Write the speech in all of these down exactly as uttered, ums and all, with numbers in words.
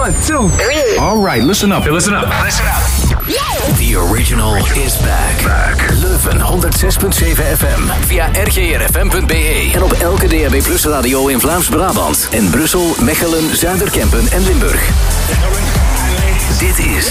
One, two, three. All right, listen up. Hey, listen up. Listen up. The original is back. back. Leuven honderd zes punt zeven F M. Via r g r f m punt b e. En op elke D A B Plus radio in Vlaams-Brabant. En Brussel, Mechelen, Zuiderkempen en Limburg. Dit is...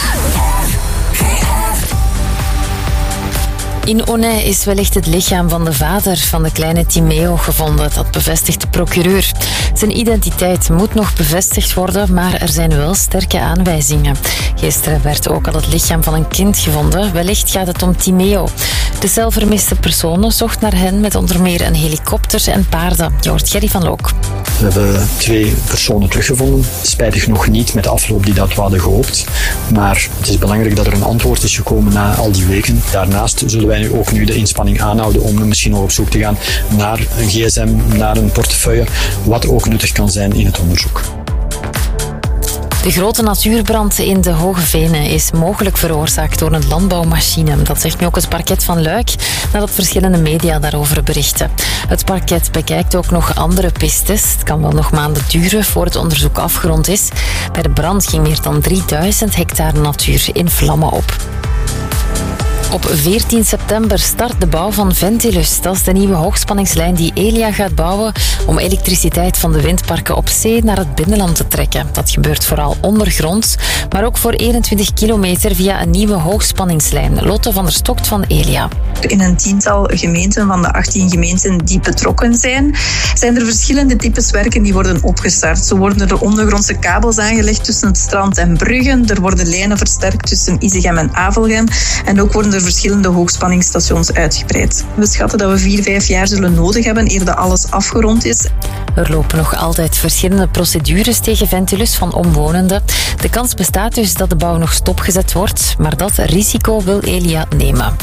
In Aunay is wellicht het lichaam van de vader van de kleine Timeo gevonden. Dat bevestigt de procureur. Zijn identiteit moet nog bevestigd worden, maar er zijn wel sterke aanwijzingen. Gisteren werd ook al het lichaam van een kind gevonden. Wellicht gaat het om Timeo. De zelfvermiste personen zocht naar hen met onder meer een helikopter en paarden. Je hoort Gerry van Look. We hebben twee personen teruggevonden. Spijtig genoeg niet met de afloop die dat we hadden gehoopt. Maar het is belangrijk dat er een antwoord is gekomen na al die weken. Daarnaast zullen wij nu ook nu de inspanning aanhouden om misschien nog op zoek te gaan naar een gsm, naar een portefeuille, wat ook nuttig kan zijn in het onderzoek. De grote natuurbrand in de Hoge Venen is mogelijk veroorzaakt door een landbouwmachine. Dat zegt nu ook het parket van Luik, nadat verschillende media daarover berichten. Het parket bekijkt ook nog andere pistes. Het kan wel nog maanden duren voor het onderzoek afgerond is. Bij de brand ging meer dan drieduizend hectare natuur in vlammen op. Op veertien september start de bouw van Ventilus. Dat is de nieuwe hoogspanningslijn die Elia gaat bouwen om elektriciteit van de windparken op zee naar het binnenland te trekken. Dat gebeurt vooral ondergronds, maar ook voor eenentwintig kilometer via een nieuwe hoogspanningslijn. Lotte van der Stokt van Elia. In een tiental gemeenten van de achttien gemeenten die betrokken zijn, zijn er verschillende types werken die worden opgestart. Zo worden er ondergrondse kabels aangelegd tussen het strand en Bruggen. Er worden lijnen versterkt tussen Isegem en Avelgem. En ook worden er verschillende hoogspanningsstations uitgebreid. We schatten dat we vier, vijf jaar zullen nodig hebben eer dat alles afgerond is. Er lopen nog altijd verschillende procedures tegen Ventilus van omwonenden. De kans bestaat dus dat de bouw nog stopgezet wordt, maar dat risico wil Elia nemen.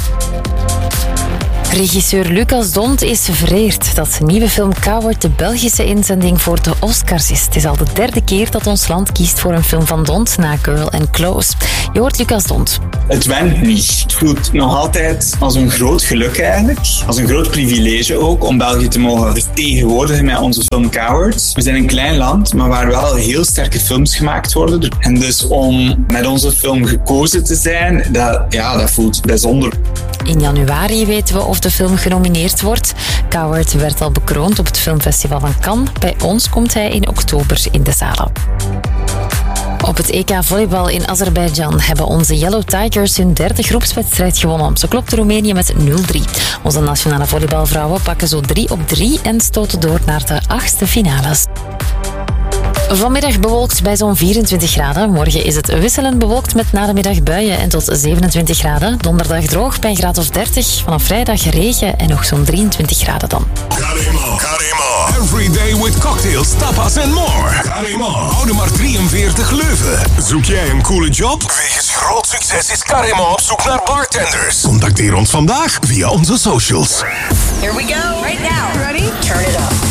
Regisseur Lucas Dont is vereerd dat zijn nieuwe film Coward de Belgische inzending voor de Oscars is. Het is al de derde keer dat ons land kiest voor een film van Dont na Girl and Close. Je hoort Lucas Dont. Het went niet. Het voelt nog altijd als een groot geluk eigenlijk. Als een groot privilege ook om België te mogen vertegenwoordigen met onze film Coward. We zijn een klein land, maar waar wel heel sterke films gemaakt worden. En dus om met onze film gekozen te zijn, dat, ja, dat voelt bijzonder. In januari weten we of de film genomineerd wordt. Coward werd al bekroond op het filmfestival van Cannes. Bij ons komt hij in oktober in de zalen. Op het E K volleybal in Azerbeidzjan hebben onze Yellow Tigers hun derde groepswedstrijd gewonnen. Ze klopten Roemenië met nul drie. Onze nationale volleybalvrouwen pakken zo drie op drie en stoten door naar de achtste finales. Vanmiddag bewolkt bij zo'n vierentwintig graden. Morgen is het wisselend bewolkt met na de middag buien en tot zevenentwintig graden. Donderdag droog bij een graad of dertig. Vanaf vrijdag regen en nog zo'n drieëntwintig graden dan. Carimo, Carimo. Every day with cocktails, tapas and more. Carimo. Oude maar drieënveertig Leuven. Zoek jij een coole job? Wegens groot succes is Carimo op zoek naar bartenders. Contacteer ons vandaag via onze socials. Here we go. Right now. Ready? Turn it up.